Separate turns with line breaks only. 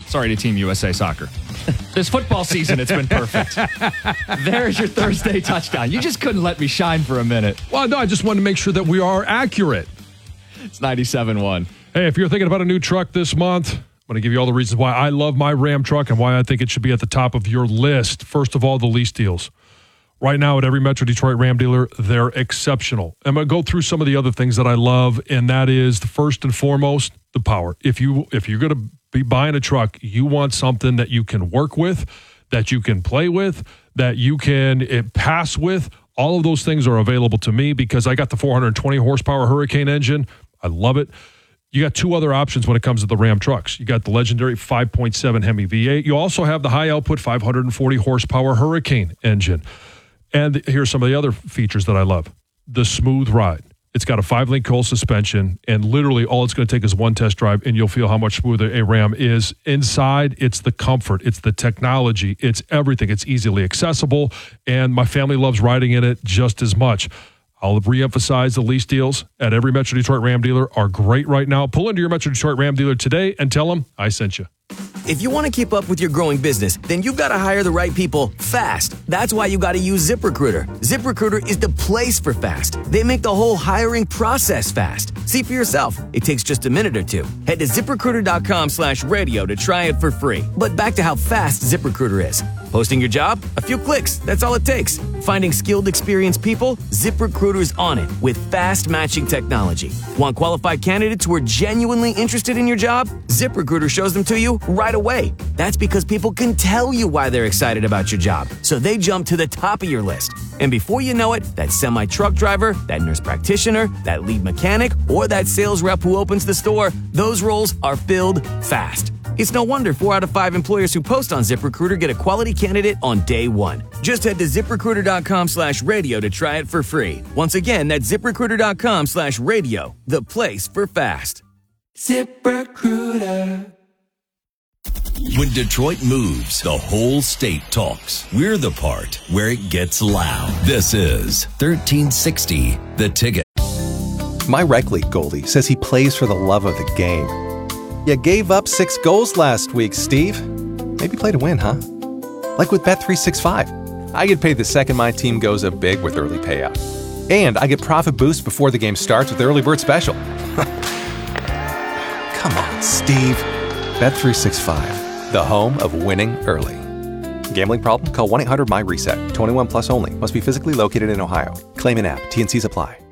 Sorry to Team USA Soccer. This football season, it's been perfect. There's your Thursday touchdown. You just couldn't let me shine for a minute.
Well, no, I just wanted to make sure that we are accurate.
It's 97.1.
Hey, if you're thinking about a new truck this month, I'm going to give you all the reasons why I love my Ram truck and why I think it should be at the top of your list. First of all, the lease deals. Right now at every Metro Detroit Ram dealer, they're exceptional. I'm going to go through some of the other things that I love, and that is, first and foremost, the power. If you're going to be buying a truck, you want something that you can work with, that you can play with, that you can pass with. All of those things are available to me because I got the 420 horsepower Hurricane engine. I love it. You got two other options when it comes to the Ram trucks. You got the legendary 5.7 Hemi V8. You also have the high output 540 horsepower Hurricane engine. And here's some of the other features that I love. The smooth ride. It's got a 5-link coil suspension, and literally all it's going to take is one test drive, and you'll feel how much smoother a Ram is. Inside, it's the comfort, it's the technology, it's everything. It's easily accessible, and my family loves riding in it just as much. I'll reemphasize the lease deals at every Metro Detroit Ram dealer are great right now. Pull into your Metro Detroit Ram dealer today and tell them I sent you.
If you want to keep up with your growing business, then you've got to hire the right people fast. That's why you got to use ZipRecruiter. ZipRecruiter is the place for fast. They make the whole hiring process fast. See for yourself. It takes just a minute or two. Head to ZipRecruiter.com/radio to try it for free. But back to how fast ZipRecruiter is. Posting your job? A few clicks. That's all it takes. Finding skilled, experienced people? ZipRecruiter's on it with fast matching technology. Want qualified candidates who are genuinely interested in your job? ZipRecruiter shows them to you right away. That's because people can tell you why they're excited about your job, so they jump to the top of your list. And before you know it, that semi-truck driver, that nurse practitioner, that lead mechanic, or that sales rep who opens the store, those roles are filled fast. It's no wonder 4 out of 5 employers who post on ZipRecruiter get a quality candidate on day one. Just head to ZipRecruiter.com/radio to try it for free. Once again, that's ZipRecruiter.com/radio, the place for fast.
ZipRecruiter.
When Detroit moves, the whole state talks. We're the part where it gets loud. This is 1360 The Ticket.
My rec league goalie says he plays for the love of the game. You gave up 6 goals last week, Steve. Maybe play to win, huh? Like with Bet365. I get paid the second my team goes up big with early payout. And I get profit boost before the game starts with the early bird special. Come on, Steve. Bet365, the home of winning early. Gambling problem? Call 1-800-MY-RESET. 21 plus only. Must be physically located in Ohio. Claim in app. T&Cs apply.